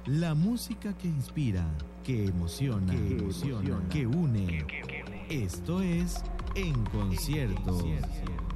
La música que inspira, que emociona, que une. Esto es En Concierto.